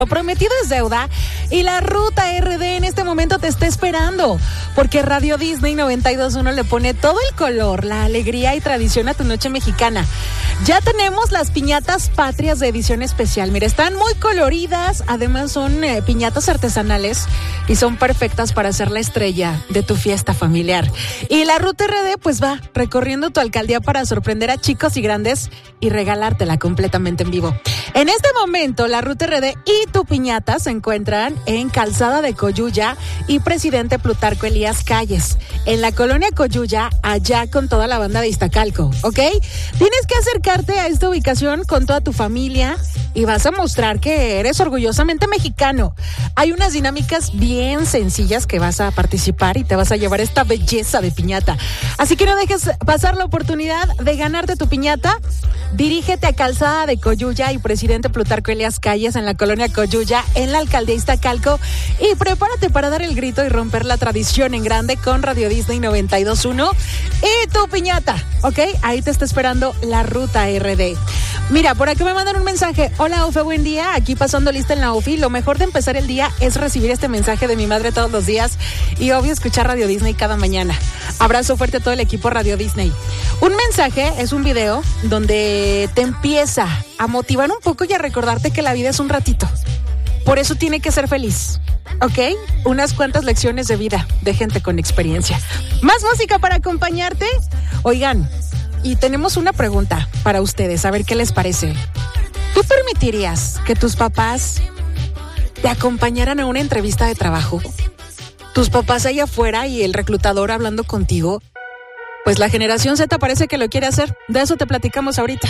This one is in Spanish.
Lo prometido es deuda y la Ruta RD en este momento te está esperando, porque Radio Disney 92.1 le pone todo el color, la alegría y tradición a tu noche mexicana. Ya tenemos las piñatas patrias de edición especial. Mira, están muy coloridas, además son piñatas artesanales y son perfectas para ser la estrella de tu fiesta familiar. Y la Ruta RD pues va recorriendo tu alcaldía para sorprender a chicos y grandes y regalártela completamente en vivo. En este momento, la Ruta RD y tu piñata se encuentran en Calzada de Coyuya y Presidente Plutarco Elías Calles, en la colonia Coyuya, allá con toda la banda de Iztacalco, ¿ok? Tienes que acercarte a esta ubicación con toda tu familia y vas a mostrar que eres orgullosamente mexicano. Hay unas dinámicas bien sencillas que vas a participar y te vas a llevar esta belleza de piñata. Así que no dejes pasar la oportunidad de ganarte tu piñata. Dirígete a Calzada de Coyuya y Presidente Plutarco Elías Calles en la colonia Coyuya, en la alcaldía Iztacalco, y prepárate para dar el grito y romper la tradición en grande con Radio Disney 92.1 y tu piñata, ¿ok? Ahí te está esperando la Ruta RD. Mira, por aquí me mandan un mensaje. Hola, Ofe, buen día. Aquí pasando lista en la OFI. Lo mejor de empezar el día es recibir este mensaje de mi madre todos los días y obvio escuchar Radio Disney cada mañana. Abrazo fuerte a todo el equipo Radio Disney. Un mensaje es un video donde te empieza a motivar un poco y a recordarte que la vida es un ratito. Por eso tiene que ser feliz, ¿ok? Unas cuantas lecciones de vida de gente con experiencia. Más música para acompañarte. Oigan, y tenemos una pregunta para ustedes, a ver qué les parece. ¿Tú permitirías que tus papás te acompañaran a una entrevista de trabajo? Tus papás allá afuera y el reclutador hablando contigo. Pues la generación Z parece que lo quiere hacer. De eso te platicamos ahorita.